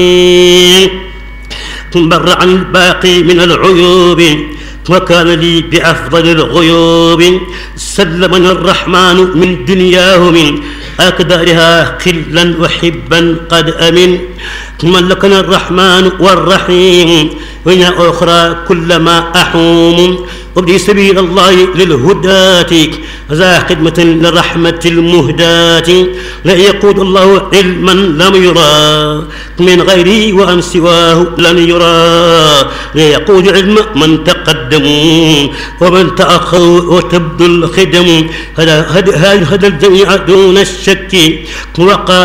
بر عن الباقي من العيوب وكان لي بأفضل الغيوب سلمني الرحمن من دنياه من أكدارها قلا وحبا قد أمن ملكنا الرحمن والرحيم وإن أخرى كلما أحوم وابدي سبيل الله للهداة ذا خدمة للرحمة المهداة لا يقود الله علما لم يرى من غيري وأن سواه لن يرى لا يقود علم من تقدموا ومن تأخروا وتبدو الخدم هذا الجميع دون الشك وقال